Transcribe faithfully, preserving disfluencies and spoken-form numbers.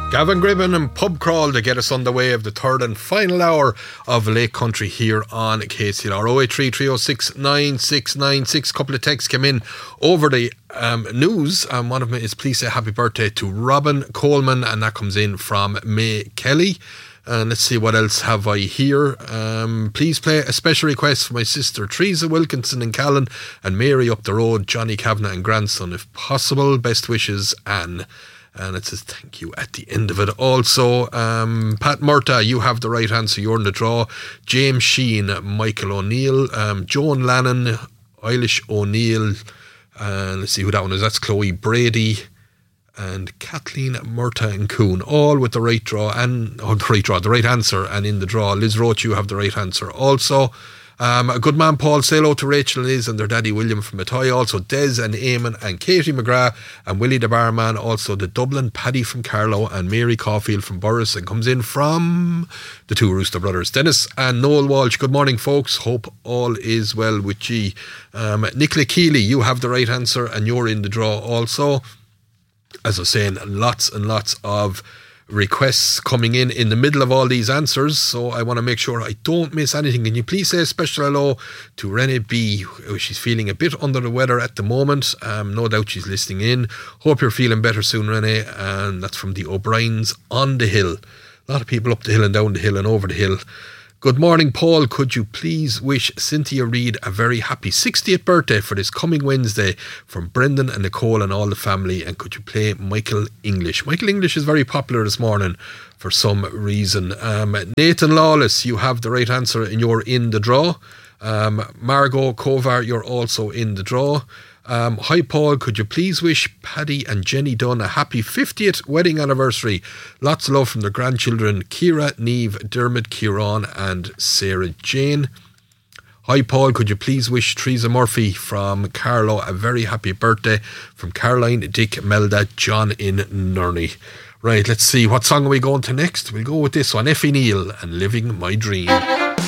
Gavin Gribben and Pub Crawl to get us on the way of the third and final hour of Lake Country here on K C L R. oh eight three, three oh six, nine six nine six. A couple of texts came in over the um, news, and one of them is please say happy birthday to Robin Coleman, and that comes in from May Kelly. And let's see what else have I here. Um, please play a special request for my sister Teresa Wilkinson in Callan and Mary up the road, Johnny Kavanagh and grandson if possible. Best wishes, Anne. And it says thank you at the end of it. Also, um, Pat Murta, you have the right answer. You're in the draw. James Sheen, Michael O'Neill, um, Joan Lannon, Eilish O'Neill. Uh, let's see who that one is. That's Chloe Brady and Kathleen Murta and Coon, all with the right draw and oh, the right draw, the right answer, and in the draw. Liz Roach, you have the right answer. Also, um, a good man, Paul, say hello to Rachel and Liz and their daddy William from Matoy. Also, Des and Eamon and Katie McGrath and Willie the barman. Also, the Dublin Paddy from Carlow and Mary Caulfield from Burris, and comes in from the two Rooster brothers, Dennis and Noel Walsh. Good morning, folks. Hope all is well with ye. Um, Nicola Keeley, you have the right answer and you're in the draw also. As I was saying, lots and lots of requests coming in in the middle of all these answers, so I want to make sure I don't miss anything. Can you please say a special hello to Renee B? She's feeling a bit under the weather at the moment. Um, no doubt she's listening in. Hope you're feeling better soon, Renee. And that's from the O'Briens on the hill. A lot of people up the hill and down the hill and over the hill. Good morning, Paul. Could you please wish Cynthia Reid a very happy sixtieth birthday for this coming Wednesday from Brendan and Nicole and all the family, and could you play Michael English? Michael English is very popular this morning for some reason. Um, Nathan Lawless, you have the right answer and you're in the draw. Um, Margot Kovar, you're also in the draw. Um, hi Paul, could you please wish Paddy and Jenny Dunn a happy fiftieth wedding anniversary? Lots of love from their grandchildren Ciara, Niamh, Dermot, Kieran and Sarah Jane. Hi Paul, could you please wish Teresa Murphy from Carlow a very happy birthday from Caroline, Dick, Melda, John in Nurney. Right, let's see, what song are we going to next? We'll go with this one, Effie Neal and Living My Dream.